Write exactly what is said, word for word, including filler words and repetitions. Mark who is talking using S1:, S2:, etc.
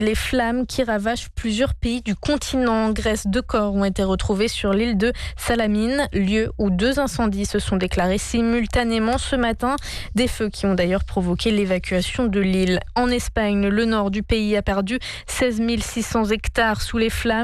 S1: les flammes qui ravagent plusieurs pays du continent. En Grèce, deux corps ont été retrouvés sur l'île de Salamine, lieu où deux incendies se sont déclarés simultanément ce matin. Des feux qui ont d'ailleurs provoqué l'évacuation de l'île. En Espagne, le nord du pays a perdu seize mille six cents hectares sous les flammes.